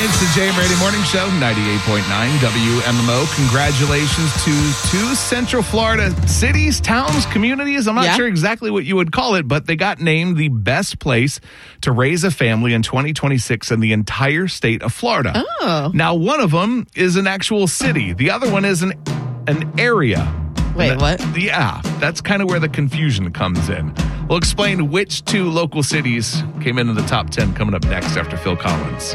It's the Jay and Brady Morning Show, 98.9 WMMO. Congratulations to two Central Florida cities, towns, communities. I'm not sure exactly what you would call it, but they got named the best place to raise a family in 2026 in the entire state of Florida. Oh. Now, one of them is an actual city. The other one is an area. Wait, what? Yeah, that's kind of where the confusion comes in. We'll explain which two local cities came into the top 10 coming up next after Phil Collins.